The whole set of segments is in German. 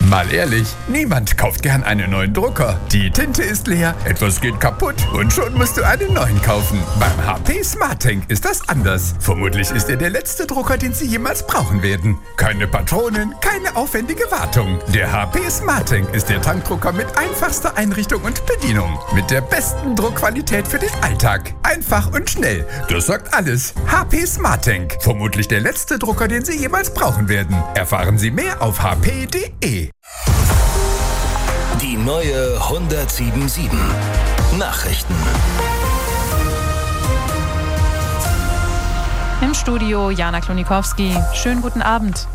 Mal ehrlich, niemand kauft gern einen neuen Drucker. Die Tinte ist leer, etwas geht kaputt und schon musst du einen neuen kaufen. Beim HP SmartTank ist das anders. Vermutlich ist er der letzte Drucker, den Sie jemals brauchen werden. Keine Patronen, keine aufwendige Wartung. Der HP SmartTank ist der Tankdrucker mit einfachster Einrichtung und Bedienung. Mit der besten Druckqualität für den Alltag. Einfach und schnell. Das sagt alles. HP SmartTank. Vermutlich der letzte Drucker, den Sie jemals brauchen werden. Erfahren Sie mehr auf hp.de. Die neue 1077 Nachrichten. Im Studio Jana Klonikowski. Schönen guten Abend.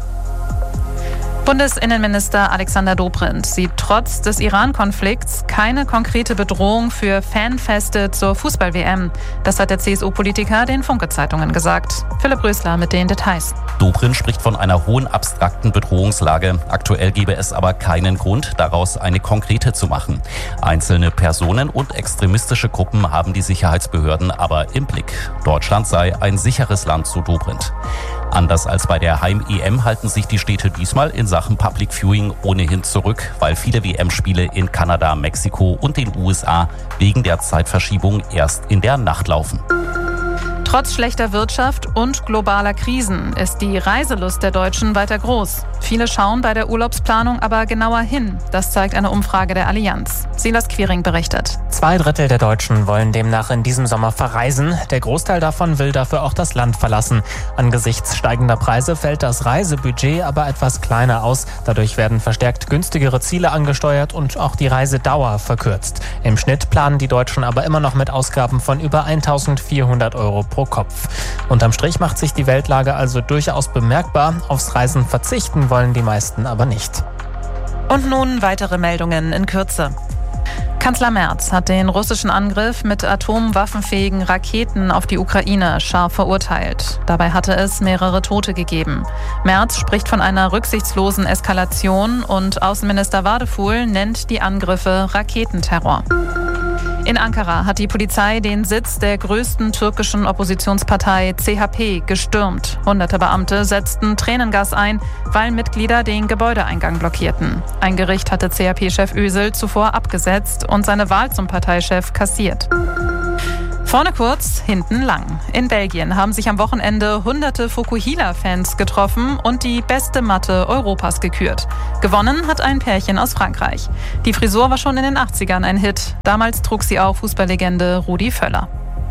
Bundesinnenminister Alexander Dobrindt sieht trotz des Iran-Konflikts keine konkrete Bedrohung für Fanfeste zur Fußball-WM. Das hat der CSU-Politiker den Funke-Zeitungen gesagt. Philipp Rösler mit den Details. Dobrindt spricht von einer hohen abstrakten Bedrohungslage. Aktuell gebe es aber keinen Grund, daraus eine konkrete zu machen. Einzelne Personen und extremistische Gruppen haben die Sicherheitsbehörden aber im Blick. Deutschland sei ein sicheres Land, so Dobrindt. Anders als bei der Heim-EM halten sich die Städte diesmal in Sachen Public Viewing ohnehin zurück, weil viele WM-Spiele in Kanada, Mexiko und den USA wegen der Zeitverschiebung erst in der Nacht laufen. Trotz schlechter Wirtschaft und globaler Krisen ist die Reiselust der Deutschen weiter groß. Viele schauen bei der Urlaubsplanung aber genauer hin. Das zeigt eine Umfrage der Allianz. Silas Quiring berichtet. 2/3 der Deutschen wollen demnach in diesem Sommer verreisen. Der Großteil davon will dafür auch das Land verlassen. Angesichts steigender Preise fällt das Reisebudget aber etwas kleiner aus. Dadurch werden verstärkt günstigere Ziele angesteuert und auch die Reisedauer verkürzt. Im Schnitt planen die Deutschen aber immer noch mit Ausgaben von über 1.400 € pro Kopf. Unterm Strich macht sich die Weltlage also durchaus bemerkbar. Aufs Reisen verzichten wollen die meisten aber nicht. Und nun weitere Meldungen in Kürze. Kanzler Merz hat den russischen Angriff mit atomwaffenfähigen Raketen auf die Ukraine scharf verurteilt. Dabei hatte es mehrere Tote gegeben. Merz spricht von einer rücksichtslosen Eskalation und Außenminister Wadefuhl nennt die Angriffe Raketenterror. In Ankara hat die Polizei den Sitz der größten türkischen Oppositionspartei CHP gestürmt. Hunderte Beamte setzten Tränengas ein, weil Mitglieder den Gebäudeeingang blockierten. Ein Gericht hatte CHP-Chef Özil zuvor abgesetzt und seine Wahl zum Parteichef kassiert. Vorne kurz, hinten lang. In Belgien haben sich am Wochenende hunderte Fukuhila-Fans getroffen und die beste Matte Europas gekürt. Gewonnen hat ein Pärchen aus Frankreich. Die Frisur war schon in den 80ern ein Hit. Damals trug sie auch Fußballlegende Rudi Völler.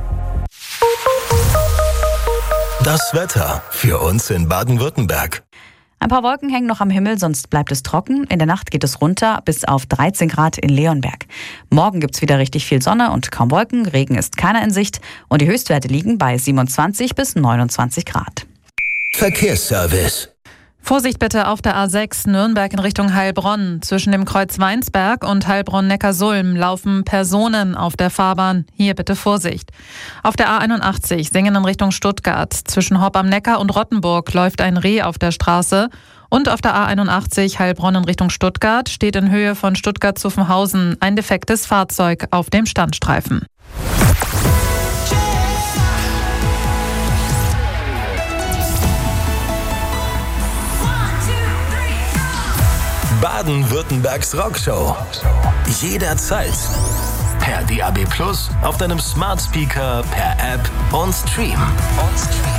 Das Wetter für uns in Baden-Württemberg. Ein paar Wolken hängen noch am Himmel, sonst bleibt es trocken. In der Nacht geht es runter bis auf 13 Grad in Leonberg. Morgen gibt's wieder richtig viel Sonne und kaum Wolken. Regen ist keiner in Sicht. Und die Höchstwerte liegen bei 27 bis 29 Grad. Verkehrsservice. Vorsicht bitte auf der A6 Nürnberg in Richtung Heilbronn. Zwischen dem Kreuz Weinsberg und Heilbronn-Neckarsulm laufen Personen auf der Fahrbahn. Hier bitte Vorsicht. Auf der A81 Singen in Richtung Stuttgart. Zwischen Horb am Neckar und Rottenburg läuft ein Reh auf der Straße. Und auf der A81 Heilbronn in Richtung Stuttgart steht in Höhe von Stuttgart-Zuffenhausen ein defektes Fahrzeug auf dem Standstreifen. Baden-Württembergs Rockshow. Jederzeit. Per DAB+, auf deinem Smart Speaker, per App und Stream.